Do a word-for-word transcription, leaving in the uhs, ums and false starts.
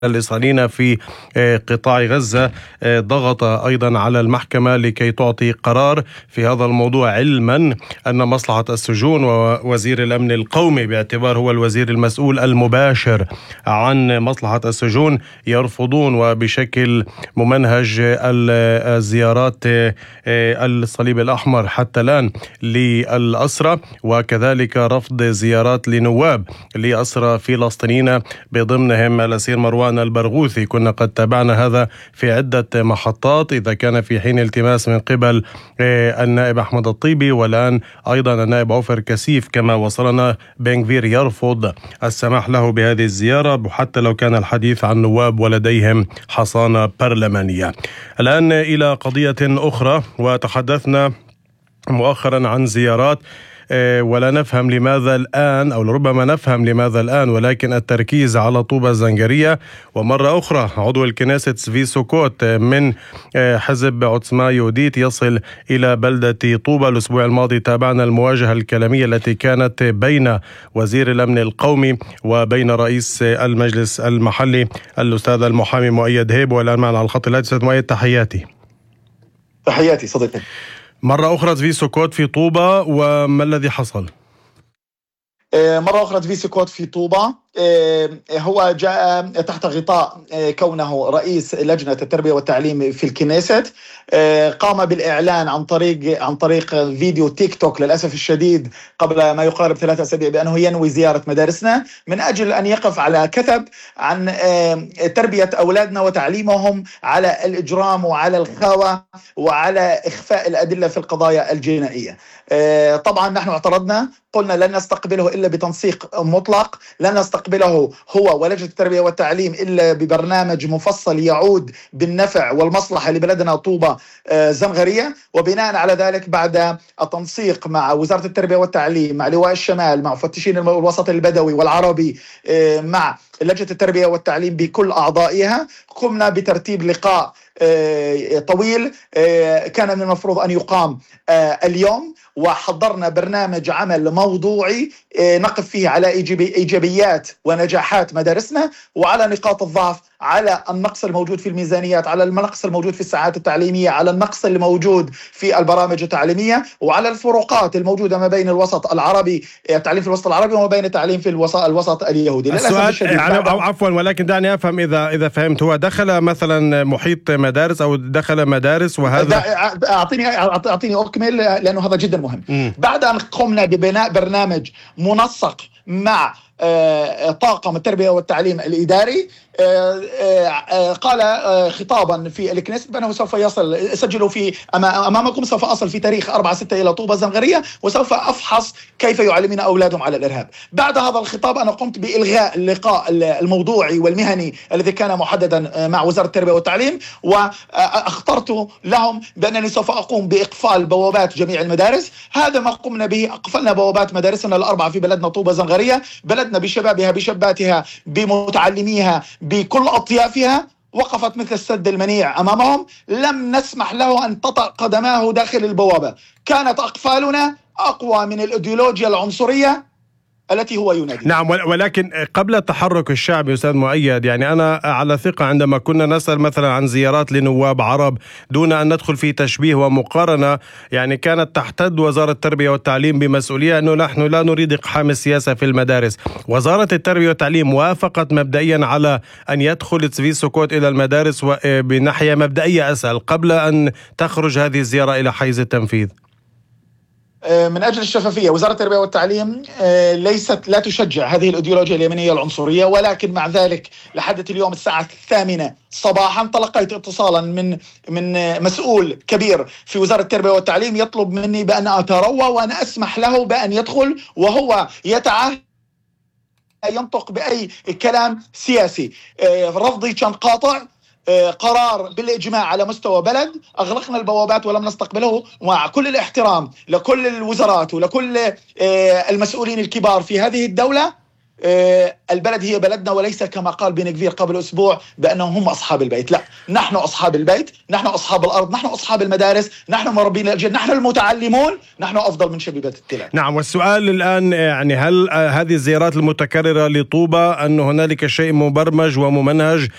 الإسرائيليين في قطاع غزة ضغط أيضا على المحكمة لكي تعطي قرار في هذا الموضوع، علما أن مصلحة السجون ووزير الأمن القومي باعتبار هو الوزير المسؤول المباشر عن مصلحة السجون يرفضون وبشكل ممنهج الزيارات الصليب الأحمر حتى الآن للأسرى، وكذلك رفض زيارات لنواب لأسرى فلسطينيين بضمنهم الأسير مروان البرغوثي. كنا قد تابعنا هذا في عدة محطات، إذا كان في حين التماس من قبل النائب أحمد الطيبي، والآن أيضا النائب عوفر كسيف كما وصلنا بن غفير يرفض السماح له بهذه الزيارة حتى لو كان الحديث عن نواب ولديهم حصانة برلمانية. الآن إلى قضية أخرى، وتحدثنا مؤخرا عن زيارات ولا نفهم لماذا الآن، أو لربما نفهم لماذا الآن، ولكن التركيز على طوبى الزنجرية. ومرة أخرى عضو الكنيست تزفي سوكوت من حزب عوتسما يهوديت يصل إلى بلدة طوبى. الأسبوع الماضي تابعنا المواجهة الكلامية التي كانت بين وزير الأمن القومي وبين رئيس المجلس المحلي الأستاذ المحامي مؤيد هيب، والآن معنا على الخط الهاتف. أستاذ مؤيد، تحياتي. تحياتي صديقي. مرة أخرى تزفي سوكوت في طوبى، وما الذي حصل؟ مرة أخرى تزفي سوكوت في طوبى هو جاء تحت غطاء كونه رئيس لجنة التربية والتعليم في الكنيست. قام بالإعلان عن طريق عن طريق فيديو تيك توك للأسف الشديد قبل ما يقارب ثلاثة أسابيع بأنه ينوي زيارة مدارسنا من أجل أن يقف على كثب عن تربية أولادنا وتعليمهم على الإجرام وعلى الخاوة وعلى إخفاء الأدلة في القضايا الجنائية. طبعا نحن اعترضنا، قلنا لن نستقبله إلا بتنسيق مطلق، لن نستقبله هو ولجنة التربية والتعليم إلا ببرنامج مفصل يعود بالنفع والمصلحة لبلدنا طوبى زنغرية. وبناء على ذلك بعد التنسيق مع وزارة التربية والتعليم، مع لواء الشمال، مع مفتشين الوسط البدوي والعربي، مع لجنة التربية والتعليم بكل أعضائها، قمنا بترتيب لقاء طويل كان من المفروض أن يقام اليوم، وحضرنا برنامج عمل موضوعي نقف فيه على إيجابيات ونجاحات مدارسنا وعلى نقاط الضعف، على النقص الموجود في الميزانيات، على النقص الموجود في الساعات التعليمية، على النقص الموجود في البرامج التعليمية، وعلى الفروقات الموجودة ما بين الوسط العربي، التعليم في الوسط العربي، وما بين التعليم في الوسط الوسط اليهودي. السؤال عفوا، ولكن دعني أفهم إذا إذا فهمت، هو دخل مثلا محيط مدارس أو دخل مدارس؟ وهذا أعطيني أعطيني أكمل لأنه هذا جدا مهم. م. بعد أن قمنا ببناء برنامج منسق مع طاقم التربية والتعليم الإداري، قال خطابا في الكنيست بأنه سوف يصل، سجلوا في أمامكم، سوف أصل في تاريخ أربعة ستة إلى طوبى زنغرية وسوف أفحص كيف يعلمون أولادهم على الإرهاب. بعد هذا الخطاب أنا قمت بإلغاء اللقاء الموضوعي والمهني الذي كان محددا مع وزارة التربية والتعليم، واخترت لهم بأنني سوف أقوم بإقفال بوابات جميع المدارس. هذا ما قمنا به، أقفلنا بوابات مدارسنا الأربعة في بلدنا طوبى زنغرية، بلدنا بشبابها بشاباتها بمتعلميها بكل أطيافها، وقفت مثل السد المنيع أمامهم، لم نسمح له أن تطأ قدماه داخل البوابة. كانت أقفالنا أقوى من الإيديولوجيا العنصرية التي هو ينادي. نعم، ولكن قبل التحرك الشعبي أستاذ مؤيد، يعني أنا على ثقة عندما كنا نسأل مثلا عن زيارات لنواب عرب دون أن ندخل في تشبيه ومقارنة، يعني كانت تحتد وزارة التربية والتعليم بمسؤولية أنه نحن لا نريد إقحام السياسة في المدارس. وزارة التربية والتعليم وافقت مبدئيا على أن يدخل تزفي سوكوت إلى المدارس، وبناحية مبدئية أسأل قبل أن تخرج هذه الزيارة إلى حيز التنفيذ. من أجل الشفافية، وزارة التربية والتعليم ليست لا تشجع هذه الإيديولوجيا اليمينية العنصرية، ولكن مع ذلك لحد اليوم الساعة الثامنة صباحا تلقيت اتصالا من من مسؤول كبير في وزارة التربية والتعليم يطلب مني بأن أتروى وأن أسمح له بأن يدخل، وهو يتعهد ينطق بأي كلام سياسي. رفضي كان قاطع، قرار بالإجماع على مستوى بلد، أغلقنا البوابات ولم نستقبله، مع كل الاحترام لكل الوزارات ولكل المسؤولين الكبار في هذه الدولة. البلد هي بلدنا، وليس كما قال بن كفير قبل أسبوع بأنهم هم أصحاب البيت. لا، نحن أصحاب البيت، نحن أصحاب الأرض، نحن أصحاب المدارس، نحن مربين الأجيال، نحن المتعلمون، نحن أفضل من شبيبة التلال. نعم. والسؤال الآن يعني هل هذه الزيارات المتكررة لطوبى أن هنالك شيء مبرمج وممنهج